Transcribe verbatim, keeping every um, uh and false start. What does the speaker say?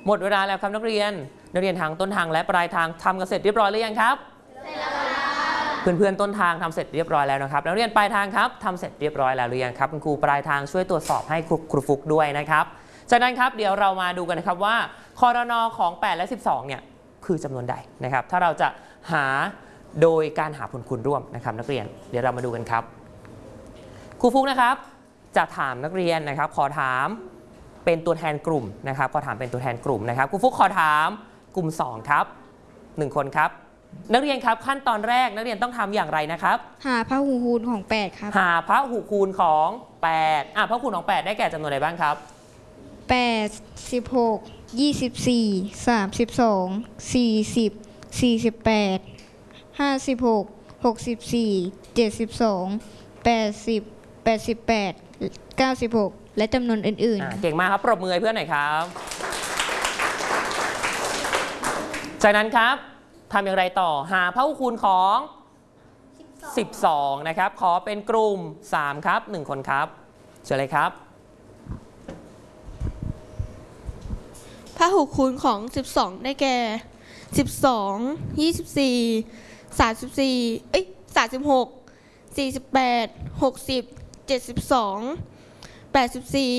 หมดเวลาแล้วครับนักเรียนนักเรียนทางต้นทางและปลายทางทำกันเสร็จเรียบร้อยหรือยังครับเสร็จแล้วเพื่อนๆต้นทางทำเสร็จเรียบร้อยแล้วนะครับนักเรียนปลายทางครับทำเสร็จเรียบร้อยแล้วหรือยังครับคุณครูปลายทางช่วยตรวจสอบให้ครูฟุกด้วยนะครับจากนั้นครับเดี๋ยวเรามาดูกันนะครับว่าครน.ของแปดและสิบสองเนี่ยคือจำนวนใดนะครับถ้าเราจะหาโดยการหาผลคูณร่วมนะครับนักเรียนเดี๋ยวเรามาดูกันครับครูฟุกนะครับจะถามนักเรียนนะครับขอถามเป็นตัวแทนกลุ่มนะครับขอถามเป็นตัวแทนกลุ่มนะครับครูฟุกขอถามกลุ่มสองครับหนึ่งคนครับนักเรียนครับขั้นตอนแรกนักเรียนต้องทำอย่างไรนะครับหาพหูคูณของแปดครับหาพหูคูณของแปดอ่ะพหูคูณของแปดได้แก่จำนวนอะไรบ้างครับแปด สิบหก ยี่สิบสี่ สามสิบสอง สี่สิบ สี่สิบแปด ห้าสิบหก หกสิบสี่ เจ็ดสิบสอง แปดสิบ แปดสิบแปด เก้าสิบหกและจำนวนอื่นๆเก่งมากครับปรบมือให้เพื่อนหน่อยครับจากนั้นครับทำอย่างไรต่อหาพหูคูณของสิบสองนะครับขอเป็นกลุ่มสามครับหนึ่งคนครับเชิญเลยครับพหูคูณของสิบสองได้แก่สิบสอง ยี่สิบสี่ สามสิบสี่เอ้ยสามสิบหก สี่สิบแปด หกสิบ เจ็ดสิบสอง แปดสิบสี่